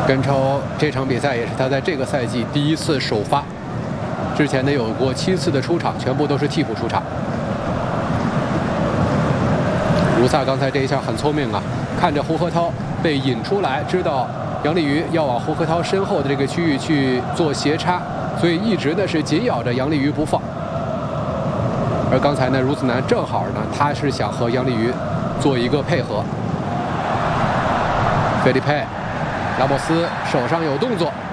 根超这场比赛也是他在这个赛季第1次首发，之前呢有过7次的出场，全部都是替补出场。卢萨刚才这一下很聪明啊，看着胡河涛被引出来，知道杨立瑜要往胡河涛身后的这个区域去做斜插，所以一直呢是紧咬着杨立瑜不放。而刚才呢，孺子男正好呢，他是想和杨立瑜做一个配合。费利佩，拉莫斯手上有动作。